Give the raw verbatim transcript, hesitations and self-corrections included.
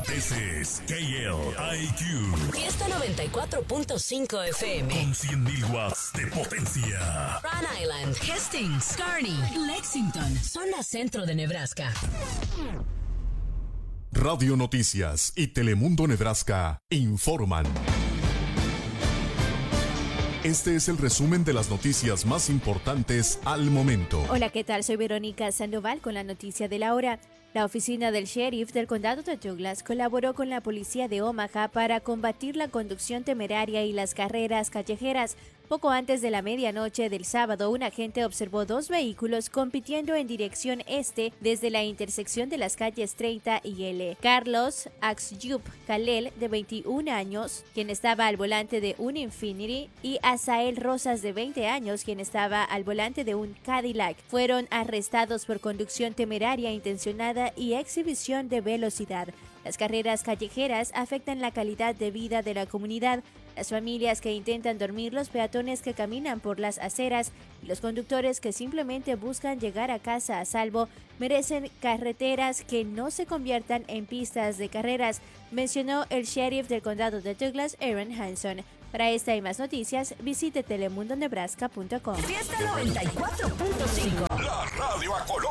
This is K L I Q. Fiesta noventa y cuatro punto cinco F M. Con cien mil watts de potencia. Rhode Island, Hastings, Kearney, Lexington, zona centro de Nebraska. Radio Noticias y Telemundo Nebraska informan. Este es el resumen de las noticias más importantes al momento. Hola, ¿qué tal? Soy Verónica Sandoval con la noticia de la hora. La oficina del sheriff del condado de Douglas colaboró con la policía de Omaha para combatir la conducción temeraria y las carreras callejeras. Poco antes de la medianoche del sábado, un agente observó dos vehículos compitiendo en dirección este desde la intersección de las calles treinta y L. Carlos Axyup Kalel, de veintiún años, quien estaba al volante de un Infiniti, y Asael Rosas, de veinte años, quien estaba al volante de un Cadillac, fueron arrestados por conducción temeraria intencionada y exhibición de velocidad. Las carreras callejeras afectan la calidad de vida de la comunidad, las familias que intentan dormir, los peatones que caminan por las aceras y los conductores que simplemente buscan llegar a casa a salvo merecen carreteras que no se conviertan en pistas de carreras, mencionó el sheriff del condado de Douglas, Aaron Hanson. Para esta y más noticias, visite telemundo nebraska punto com. Fiesta noventa y cuatro punto cinco. La radio a color.